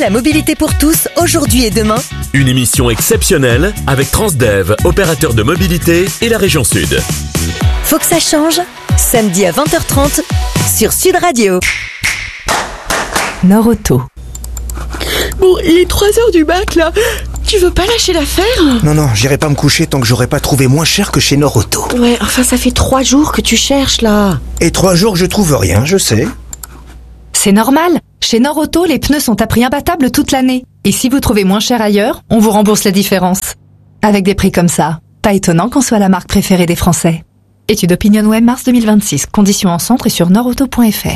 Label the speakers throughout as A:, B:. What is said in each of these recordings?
A: la mobilité pour tous, aujourd'hui et demain.
B: Une émission exceptionnelle avec Transdev, opérateur de mobilité et la région Sud.
A: Faut que ça change. Samedi à 20h30 sur Sud Radio.
C: Nord Auto.
D: Bon, il est 3h du mat là. Tu veux pas lâcher l'affaire ?
E: Non, j'irai pas me coucher tant que j'aurai pas trouvé moins cher que chez Nord Auto.
D: Ouais, enfin ça fait 3 jours que tu cherches là.
E: Et 3 jours que je trouve rien, je sais.
C: C'est normal. Chez Nord Auto, les pneus sont à prix imbattable toute l'année. Et si vous trouvez moins cher ailleurs, on vous rembourse la différence. Avec des prix comme ça, pas étonnant qu'on soit la marque préférée des Français. Étude OpinionWay mars 2026. Conditions en centre et sur nordauto.fr.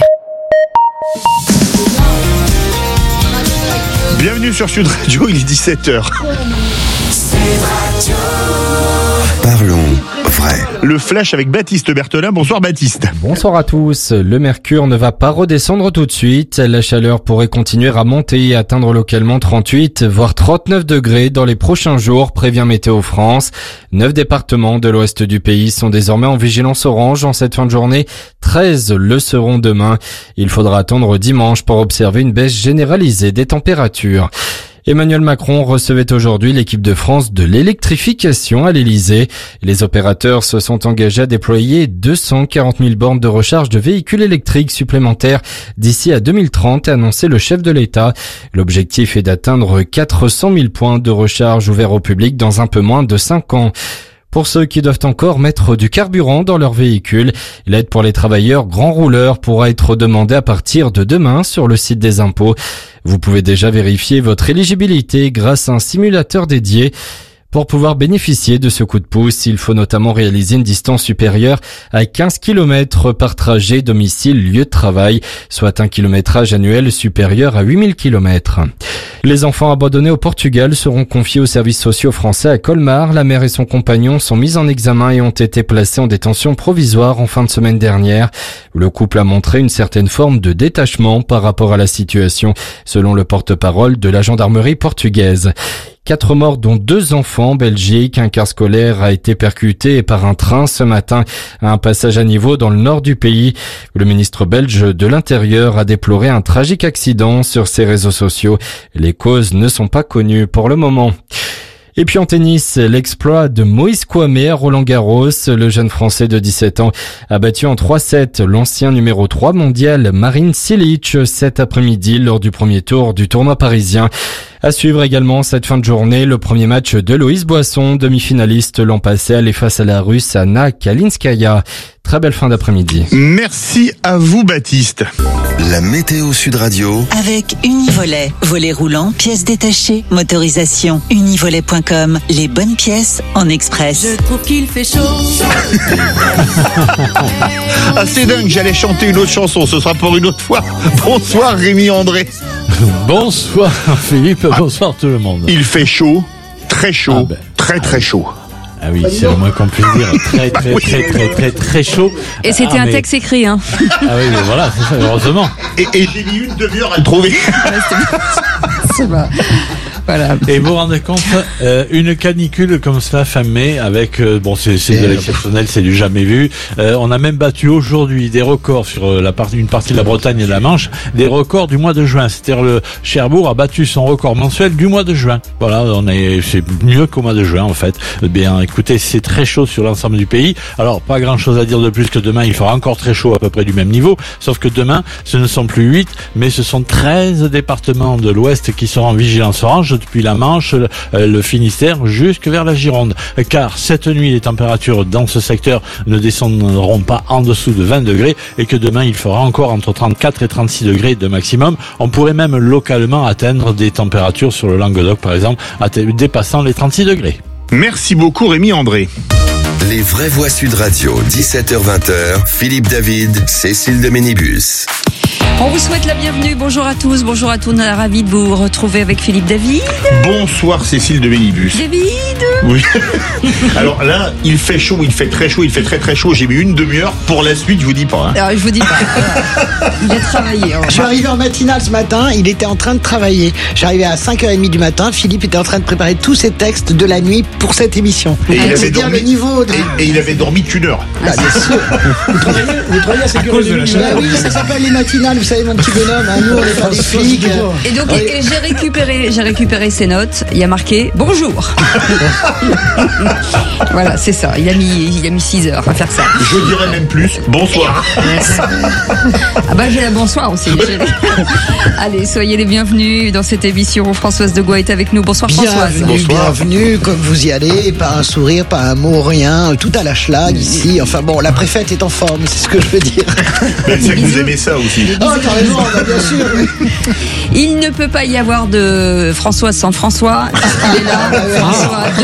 F: Bienvenue sur Sud Radio, il est 17h.
G: Parlons vrai.
F: Le flash avec Baptiste Berthelin. Bonsoir Baptiste.
H: Bonsoir à tous. Le mercure ne va pas redescendre tout de suite. La chaleur pourrait continuer à monter et atteindre localement 38, voire 39 degrés dans les prochains jours, prévient Météo France. 9 départements de l'ouest du pays sont désormais en vigilance orange en cette fin de journée. 13 le seront demain. Il faudra attendre dimanche pour observer une baisse généralisée des températures. Emmanuel Macron recevait aujourd'hui l'équipe de France de l'électrification à l'Elysée. Les opérateurs se sont engagés à déployer 240 000 bornes de recharge de véhicules électriques supplémentaires d'ici à 2030, a annoncé le chef de l'État. L'objectif est d'atteindre 400 000 points de recharge ouverts au public dans un peu moins de 5 ans. Pour ceux qui doivent encore mettre du carburant dans leur véhicule, l'aide pour les travailleurs grands rouleurs pourra être demandée à partir de demain sur le site des impôts. Vous pouvez déjà vérifier votre éligibilité grâce à un simulateur dédié. Pour pouvoir bénéficier de ce coup de pouce, il faut notamment réaliser une distance supérieure à 15 km par trajet domicile-lieu de travail, soit un kilométrage annuel supérieur à 8000 km. Les enfants abandonnés au Portugal seront confiés aux services sociaux français à Colmar. La mère et son compagnon sont mis en examen et ont été placés en détention provisoire en fin de semaine dernière. Le couple a montré une certaine forme de détachement par rapport à la situation, selon le porte-parole de la gendarmerie portugaise. 4 morts dont 2 enfants en Belgique. Un car scolaire a été percuté par un train ce matin à un passage à niveau dans le nord du pays. Le ministre belge de l'Intérieur a déploré un tragique accident sur ses réseaux sociaux. Les causes ne sont pas connues pour le moment. Et puis en tennis, l'exploit de Moïse Kouamé à Roland-Garros. Le jeune Français de 17 ans a battu en 3-7 l'ancien numéro 3 mondial Marin Cilic cet après-midi lors du premier tour du tournoi parisien. À suivre également cette fin de journée, le premier match de Loïs Boisson, demi-finaliste l'an passé, allait face à la Russe Anna Kalinskaya. Très belle fin d'après-midi.
F: Merci à vous Baptiste.
G: La météo Sud Radio.
I: Avec Univolet. Volet roulant, pièces détachées, motorisation. Univolet.com. Les bonnes pièces en express.
D: Je trouve qu'il fait chaud.
F: Ah c'est dingue, j'allais chanter une autre chanson, ce sera pour une autre fois. Bonsoir Rémi André.
J: Bonsoir Philippe, bonsoir tout le monde.
F: Il fait chaud, très chaud, très chaud.
J: Ah oui, c'est le moins qu'on puisse dire. Très chaud.
K: Et c'était un texte écrit, hein.
J: Ah oui, mais voilà, c'est ça, heureusement.
F: Et j'ai mis une demi-heure à le trouver.
K: C'est pas... Voilà.
J: Et vous vous rendez compte, une canicule comme cela fin mai avec bon c'est de l'exceptionnel, c'est du jamais vu. On a même battu aujourd'hui des records sur une partie de la Bretagne et de la Manche, des records du mois de juin. C'est-à-dire le Cherbourg a battu son record mensuel du mois de juin. Voilà, c'est mieux qu'au mois de juin en fait. Bien, écoutez, c'est très chaud sur l'ensemble du pays. Alors pas grand-chose à dire de plus que demain, il fera encore très chaud à peu près du même niveau, sauf que demain, ce ne sont plus 8, mais ce sont 13 départements de l'Ouest qui seront en vigilance orange depuis la Manche, le Finistère, jusque vers la Gironde. Car cette nuit, les températures dans ce secteur ne descendront pas en dessous de 20 degrés et que demain, il fera encore entre 34 et 36 degrés de maximum. On pourrait même localement atteindre des températures sur le Languedoc, par exemple, dépassant les 36 degrés.
F: Merci beaucoup Rémi André.
G: Les vraies voix Sud Radio, 17h-20h, Philippe David, Cécile de Ménibus.
K: On vous souhaite la bienvenue. Bonjour à tous, ravi de vous retrouver avec Philippe David.
F: Bonsoir Cécile de Ménibus.
K: David.
F: Oui. Alors là, il fait chaud, il fait très chaud, il fait très chaud. J'ai mis une demi-heure. Pour la suite, je vous dis pas. Hein.
K: Alors, je vous dis pas. Il a travaillé.
L: Je suis arrivé en matinale ce matin, il était en train de travailler. Je suis arrivé à 5h30 du matin, Philippe était en train de préparer tous ses textes de la nuit pour cette émission.
F: Et il avait
L: dormi, le niveau de...
F: et il avait dormi qu'une heure.
L: Ah, bien sûr.
M: Vous travaillez à 5h30
L: oui, ça s'appelle les matinales. savez, mon petit bonhomme, hein, nous, on n'est pas des flics.
K: Et donc, j'ai récupéré ses notes. Il y a marqué bonjour. Voilà, c'est ça. Il a mis 6 heures à faire ça.
F: Je dirais même plus, bonsoir.
K: Ah bah, j'ai la bonsoir aussi. Allez, soyez les bienvenus dans cette émission. Françoise Degois est avec nous. Bonsoir Françoise.
L: Bienvenue, comme vous y allez, pas un sourire, pas un mot, rien, tout à la schlag ici. Enfin bon, la préfète est en forme, c'est ce que je veux dire.
F: C'est que vous aimez ça aussi.
L: Oh, t'as raison, bien sûr.
K: Il ne peut pas y avoir de Françoise sans François. Il est là, François